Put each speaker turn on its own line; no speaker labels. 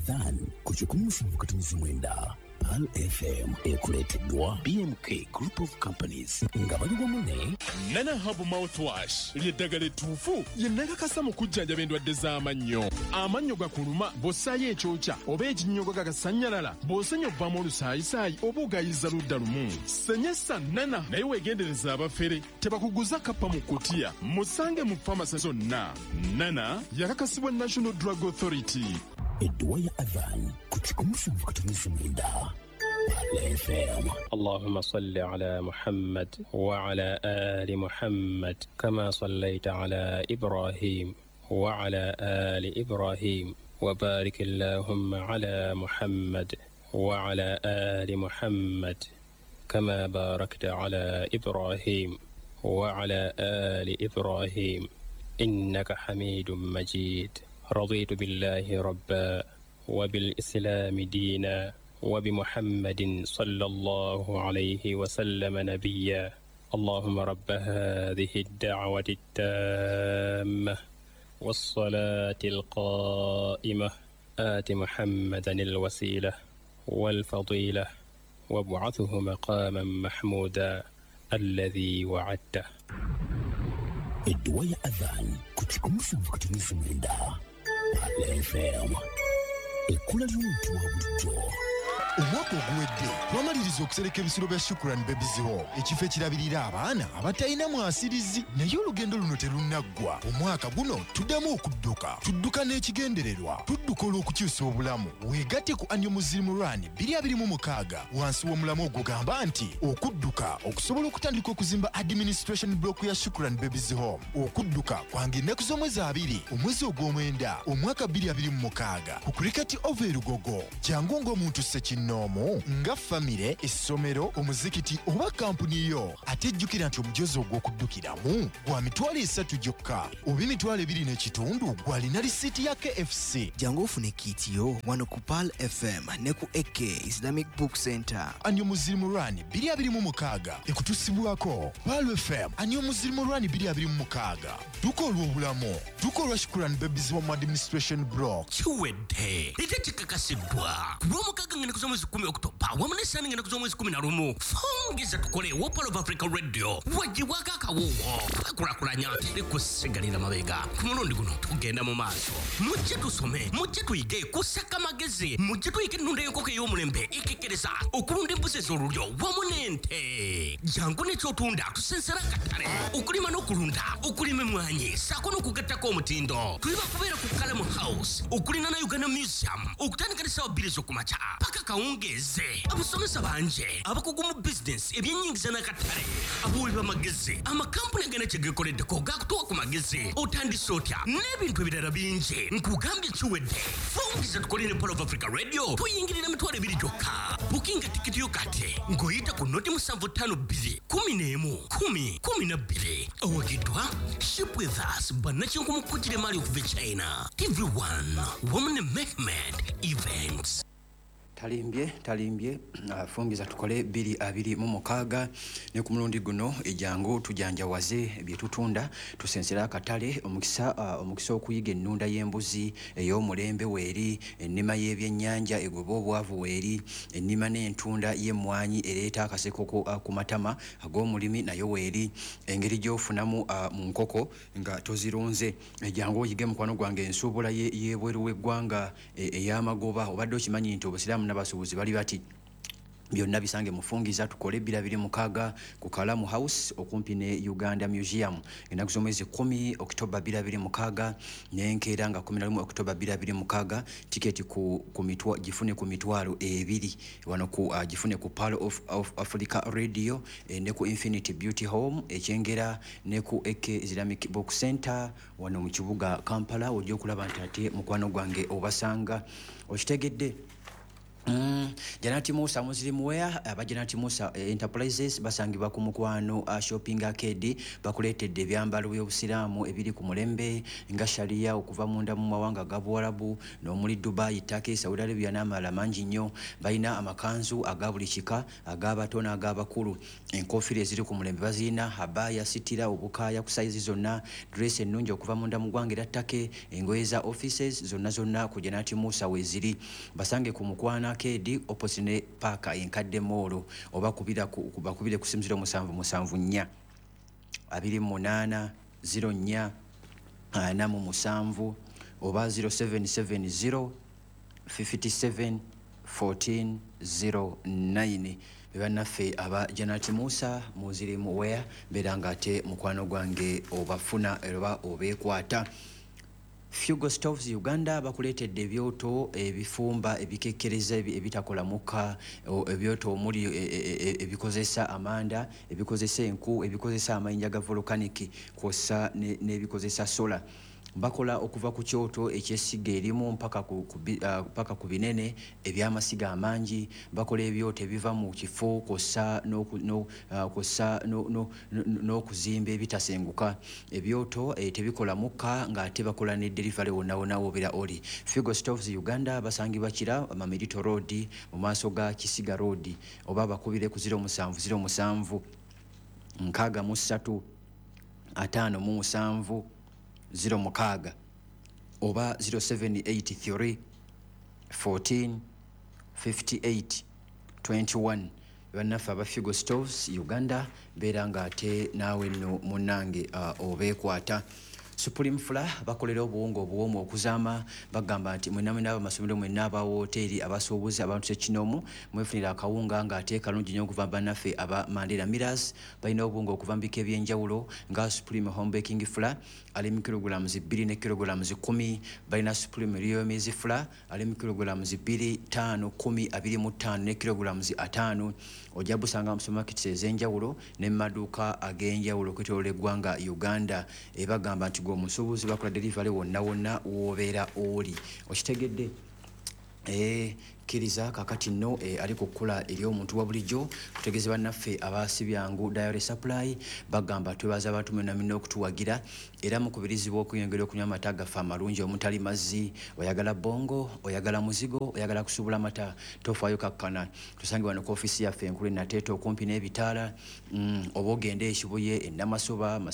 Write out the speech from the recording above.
Adhan kuchikumusha mkatimizi mwenda Pal FM ekuleteddwa BMK Group of Companies nga bali wamu
Nana Hub Mouthwash lyeddagala ettuufu ye nakakasa mu kujjanjaba endwadde z'amannyo. Amannyo gakuluma bw'ossaayo ekyokya oba ekinnyogo gagasanyalala bw'osenya obbamu olusaayisaayi oba ogayiza ludda lumu. Senyesa Nana naye weegendereza abafere tebakuguza kappa mu kutiya. Musange mu famasi zonna. Nana yakakasibwa National Drug Authority.
Edduwa ya Adhan kuchikumusha mkatimizi mwenda
اللهم صل على محمد وعلى آل محمد كما صليت على إبراهيم وعلى آل إبراهيم وبارك اللهم على محمد وعلى آل محمد كما باركت على إبراهيم وعلى آل إبراهيم إنك حميد مجيد. رضيت بالله ربا وبالإسلام دينا وبمحمد صلى الله عليه وسلم نبيا. اللهم رب هذه الدعوة التامة والصلاة القائمة آت محمدا الوسيلة والفضيلة وابعثه مقاما محمودا الذي وعدته.
Edduwa ya Adhan kuchikumusha mkatimizi mwenda Pal FM ekula ly'omuntu wa bulijjo.
Omwaka oguwedde twamaliriza okusereka ebisolo bya Shukran Babies Home, ekifo ekirabirira abaana abatalina mwasirizi. Naye olugendo luno terunaggwa. Omwaka guno tuddamu tudduka n'ekigendererwa, tudduka olw'okukyusa obulamu. Weegatte ku Annual Muslim Run 2026 wansi w'omulamu ogugamba nti okudduka okusobola okutandika okuzimba administration block ya Shukran Babies Home. Okudduka kwange ennaku z'omwezi 2 omwezi ogw'omwenda omwaka 2026 ku Cricket Oval Lugogo. Jangu ng'omuntu ssekino nga famire, essomero, omuzikiti oba kampuni yo, ate jjukira nti omujozi ogw'okuddukiramu gwa mitwalo 3 gyokka oba emitwalo 2.5 gwalina lisiiti ya KFC.
Jangu ofune kiitiyo wano ku Pal FM ne ku AK Islamic Book Center.
Annual Muslim Run 2026 ekutusibwako Pal FM. Annual Muslim Run 2026 duka olw'obulamu, duka olwa Shukran Babies Home Administration Block.
Kiwedde ate kikakasiddwa ku lw'omukaaga ng'ennaku z'omwezi 10 Oktoba wamu n'essaani ng'ennaku z'omwezi 11 fongeza tukole wa Pal of Africa Radio wagibwako akawuuwo kakulakulanya likusigalira mabega. Ku mulundi guno tugenda mu maaso, mujje tusome, mujje tuyige kusaka amagezi, mujje tuyige ennunda y'enkoko ey'omulembe ekekkereza okulunda embuzi ez'olulyo wamu n'ente. Jangu n'ekyotunda tusensera akatale okulima n'okulunda, okulima emmwanyi ssaako n'okugattako omutindo. Tuli bakubeera ku Kalamu House okulina na Uganda Museum okutandika ne ssaawa 2 ez'okumakya paka kawungeeze. Abasomesa bangi, abakugu mu bizinesi, ebyennyingiza n'akatale, abawi b'amagezi, amakampuni agenda kye geekoleddeko gaakutuwa ku magezi. Otandise otya n'ebintu ebirala bingi. Nkugambye kiwedde. Fongeza tukole ne Pal of Africa Radio tuyingirira mitwalo 2 gyokka. Bukinga tikiti yo kati ng'oyita ku noti 752 11 10 12. Owagiddwa Ship with Us bannakinku mukujjire maali okuva China. TV1 Women Mehmet Events.
Talimbye fongeza tukole 2026 ne ku mulundi guno ejangu tujanjawaze byetutunda tusensera akatale omukisa okuyiga ennunda y'embuzi ey'omulembe weeri, ennima y'ebyennyanja egoba obwavu weeri, ennima n'entunda y'emmwanyi ereeta akaseko ku matama ag'omulimi nayo weeri, engeri gy'ofunamu mu nkoko nga tozirunze. Ejangu oyige mukwano gwange ensuubula y'ebweru w'eggwanga ey'amagoba. Obadde okimanyi nti Obusiraamu n'abasuubuzi bali bati byonna bisange mufungiza tukole 2026 ku Kalamu House okumpi ne Uganda Museum. Ennaku z'omwezi 10 Oktoba 2026 n'enkeera nga 11 Oktoba 2026. Tiketi ku mitwa gifune ku mitwalo 2 wano ku gifune ku Pal of Africa Radio ne ku Infinity Beauty Home ekyengera ne ku AK Islamic Book Center wano mu kibuga Kampala. Ojja okulaba nti ate mukwano gwange obasanga okitegedde. Janati Musa Muslim Wear abajanati Musa Enterprises basangibwa ku mukwano shopping arcade bakuletedde ebyambalo by'obusiraamu ebiri ku mulembe nga sharia okuva munda mu mawanga g'Abuwarabu n'omuli Dubai, Turkey, Saudi Arabia n'amalala mangi nnyo. Balina amakanzu aga buli kika ag'abato n'ag'abakulu. Enkofiira eziri ku mulembe bazirina habaya, sitira, obukaaya ku saizi zonna, dress ennungi okuva munda mu ggwanga era Turkey, engoye za offices zonna ku Janati Musa weeziri. Basange ku mukwano arcade opposite ne Parker enkadde molo oba kubira ku 0774 28 04 47 oba 0770 57 14 09. Bannaffe aba Janati Musa Muslim Wear beranga ate mukwano gwange obafuna oba obeekwata. Fugo Stoves Uganda bakuletedde ebyoto ebifumba ebikekkereza ebitakola muka ebyoto omuli ebikozesa amanda, ebikozesa enku, ebikozesa amayinja ga volcanic kwossa n'ebikozesa sola. Bakola okuva ku kyoto ekyesiga erimu mpaka ku binene ebyamasiga amangi. Bakola ebyoto ebiva mu kifo kwossa n'okuzimba ebitasenguka. Ebyoto tebikola muka ng'ate bakola ne delivery wonna wobera oli. Fugo Stoves Uganda basangibwa Kira Mamerito Road mu maaso ga Kisiga Road oba bakubire ku 0707 63 57 06 oba 0783 14 58 21. Bannaffe aba Fugo Stoves Uganda beranga ate naawe nno munnange obeekwata. Supreme Flour bakolera obuwunga obuwoomu okuzaama bagamba nti mwenna abamasomero mwenna aba hoteri abasuubuzi abantu ekinomu mwefunira akawunga ng'ate kalungi nnyo okuva bannaffe aba Mandela Millers. Balina obuwunga okuva mu bika eby'enjawulo nga Supreme Home Baking Flour ali mu kilograms 2 ne kilograms 10. Balina Supreme Real Maize Flour ali mu kilograms 2, 5, 10, 25 ne kilograms 5. Ojja busanga mu supermarkets ez'enjawulo ne mu maduuka ag'enjawulo kwetooloola eggwanga Uganda. Bagamba nti omusuubuzi bakola delivery wonna woobeera oli. Okitegedde? Kiriza kakati nno ali ku kkula eri omuntu wa bulijjo kutegeeza bannaffe abaasibyangu Diary Supply bagamba twebaza abantu mwenna okutuwagira era mukubirizibwa okuyongera okunywa amata gaffe amalungi omutali mazzi. Oyagala bongo, oyagala muzigo, oyagala kusuubula amata, tofaayo kakkana. Tusange wano ku ofiisi yaffe enkulu Nateeta okumpi n'ebitaala oba ogende Kibuye, Namasoba,